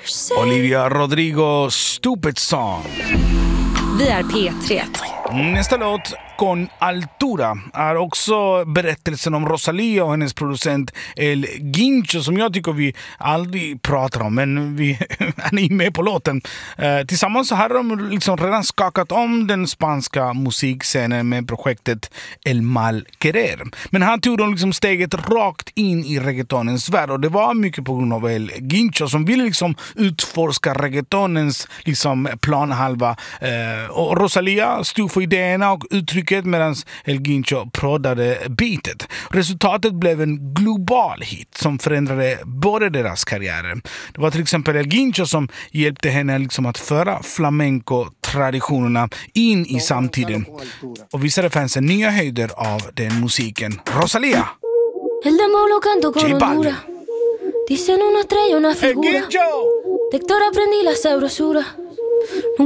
Olivia Rodrigo, Stupid Song. Vi är P3. Nästa låt, Con Altura, är också berättelsen om Rosalía och hennes producent El Guincho, som jag tycker vi aldrig pratar om, men han är med på låten. Tillsammans så har de liksom redan skakat om den spanska musikscenen med projektet El Mal Querer. Men han tog de liksom steget rakt in i reggaetonens värld, och det var mycket på grund av El Guincho som ville liksom utforska reggaetonens liksom planhalva. Och Rosalía stod för idéerna och uttrycket medan El Guincho proddade beatet. Resultatet blev en global hit som förändrade både deras karriärer. Det var till exempel El Guincho som hjälpte henne liksom att föra flamenco-traditionerna in i samtiden och visade fansen nya höjder av den musiken. Rosalía! El dembow lo canto con Honduras. Dicen una estrella, una figura. De Héctor aprendí la sabrosura.